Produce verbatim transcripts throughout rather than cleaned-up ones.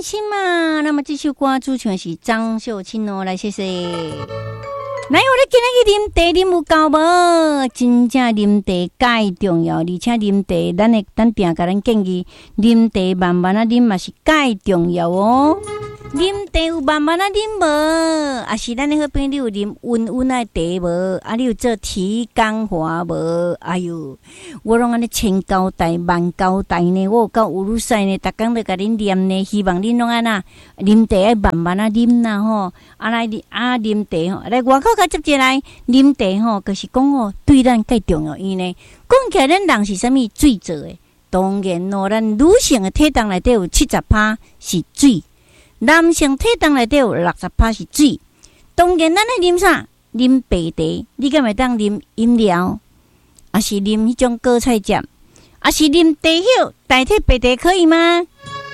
心嘛。那么这首歌主唱是张秀清哦，来谢谢。来，我咧今日去啉茶，啉有够无？真正啉茶介重要，而且啉茶，咱会咱定甲咱建议，啉茶慢慢啊啉嘛是介重要哦。啉茶有慢慢啊啉无？啊是咱的好朋友，你有啉温温的茶无？啊你有做提肛滑无？哎哟，我拢安尼千交代万交代呢，我有够有鲁赛呢，逐工都甲恁念呢，希望恁拢安那啉茶爱慢慢啊啉啦吼，啊来啊啉茶吼，来外口甲接起来啉茶吼，就是讲吼对咱介重要，因为讲起来咱人是啥物水做的？当然咯，咱女性的体重内底有七十趴是水。男性体重内底有六十趴是水，当然咱咧啉啥？啉白茶，你敢会当啉饮料，还是啉迄种果菜汁，还是啉茶叶代替白茶可以吗？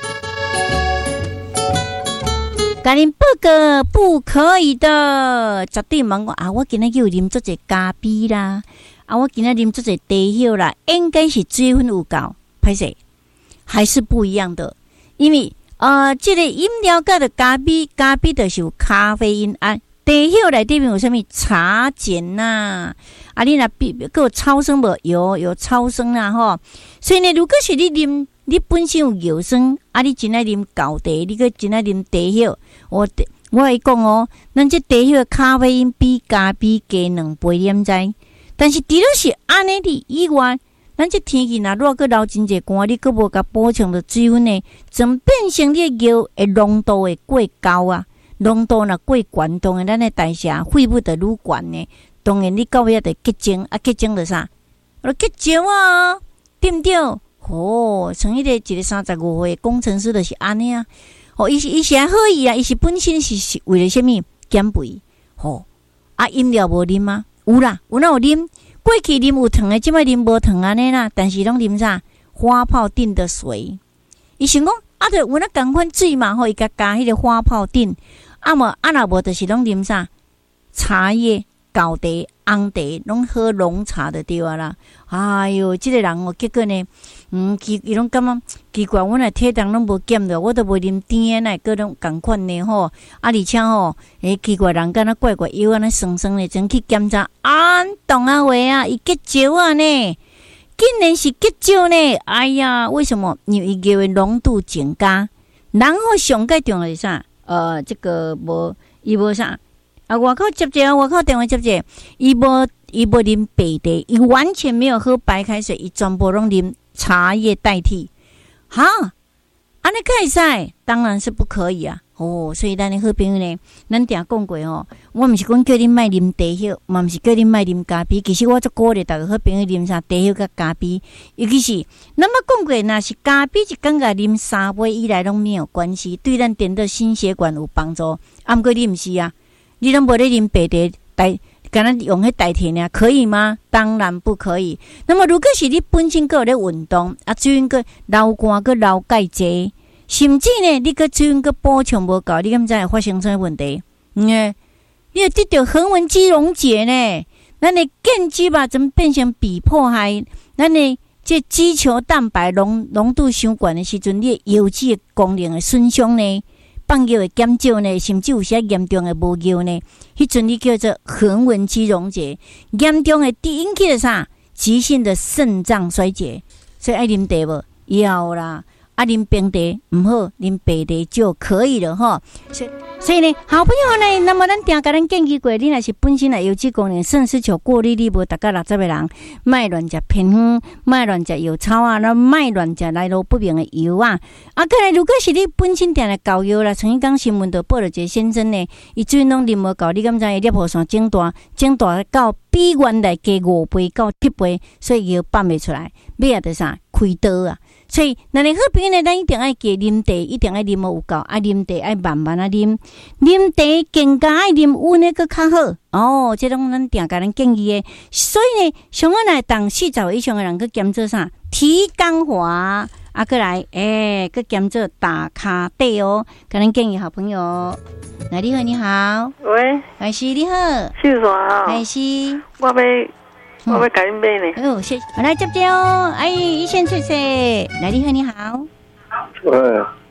甲恁报告不可以的，绝对茫讲啊！我今日有啉做者咖啡啦，啊，我今日啉做者茶叶啦，应该是水分有够，歹势还是不一样的，因为。呃，这个饮料甲的咖啡，咖啡就是有咖啡因啊。茶叶内底面有啥物茶碱呐？啊，你若比个有超生无？有有超生啦吼。所以呢，如果是你啉，你本身有药酸，啊，你真爱啉高茶，你个真爱啉茶叶。我我会讲哦，咱这茶叶咖啡因比咖啡加两倍点在。但是除了是安尼的以外，咱这天气若热，个流真济寒，你个无甲补充的水分呢，怎变成你的药的浓度会过高啊？浓度若过悬，当然咱的代谢肺部的愈悬呢。当然你到尾得结晶，啊结晶就啥？我结石啊，对不对？哦，像迄个一个三十五岁工程师就是安尼啊。哦，伊是伊是还好伊啊，伊是本身是是为了什么减肥？哦，啊饮料无啉吗？有啦，有哪有啉？过去啉有糖的，即摆啉无糖安尼啦，但是拢啉啥花泡定的水。伊想讲啊，着有那共款水嘛，吼，伊甲加迄个花泡定，啊无啊若无，就是拢啉啥茶叶、高茶、红茶，拢喝浓茶的对啊啦。哎哟，即、这个人哦，结果呢，嗯，伊伊拢感觉奇怪，阮诶体重拢无减着，我都无啉甜诶，个拢共款呢吼。啊，而且吼，诶，奇怪人敢若怪怪腰安尼酸酸诶，真去检查，啊，懂啊话啊，伊结石啊呢，竟然是结石呢！哎呀，为什么？因为伊药诶浓度增加，然后上介重要是啥？呃，这个无，伊无啥。啊，外口接者，外口电话接者，伊无伊无啉白茶，伊完全没有喝白开水，伊全部拢啉茶叶代替。哈，安尼可以使？当然是不可以啊！哦，所以咱的好朋友呢，咱定讲过哦，我毋是讲叫恁莫啉茶叶，嘛毋是叫恁莫啉咖啡。其实我足鼓励大家好朋友啉啥茶叶甲咖啡，尤其是咱捌讲过，若是咖啡一工甲啉三杯以来拢没有关系，对咱点的心血管有帮助。啊，毋过你毋是啊。你拢无咧啉白茶代，敢若用迄代替呢？可以吗？当然不可以。那么如果是你本身个有咧运动，啊，水分个流汗个流钙济，甚至呢，你个水分个补充无够，你敢知会发生什么问题？嗯，你会得到横纹肌溶解呢？咱的腱肌吧，怎么变成比迫害？咱的这肌球蛋白浓浓度伤悬的时阵，你腰肌的功能的损伤呢？放药会减少呢，甚至有些严重的无药呢。迄阵你叫做横纹肌溶解，严重的引起的啥？急性的肾脏衰竭。所以爱啉茶无？要啦。啊，啉冰茶唔好，啉白茶就可以了哈。所以，所以呢，好朋友呢，那么咱定甲咱建议过，你若是本身啊有这功能，肾失调过滤率无达到六十个人，莫乱食偏方，莫乱食药草啊，那莫乱食来路不明的药啊。啊，再来，如果是你本身定来膏药啦，曾经讲新闻都报了一个先生呢，伊最近拢啉无够，你敢知伊尿泡线整大，整大到比原来加五倍到七倍，所以药放袂出来，尾啊得啥开刀啊。所以，那你好朋友呢，咱一定爱加啉茶，一定爱啉有够，爱啉茶爱慢慢啊啉，啉茶更加爱啉温的个较好。哦，这种咱定甲咱建议的。所以呢，上岸来当四十岁以上的人，去检做啥？提肛滑，啊，过来，诶、欸，去检做打卡底哦。甲咱建议好朋友，来，你好，你好， 喂， 海西你好， 秀华， 海西， 我要。我要甲恁买呢。 哎呦，谢，我来接接哦。哎，一线翠翠，来，你好，你好。 喂，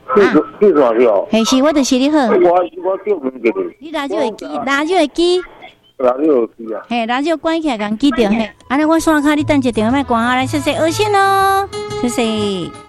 你说你说是哦？ 嘿，是我就是你好。 我我叫唔记得。 你拿手会记，拿手会记。 拿手会记啊。 嘿，拿手关起来，共记着嘿。安尼我刷卡，你等一下电话莫关下来，谢谢，二线哦，谢谢。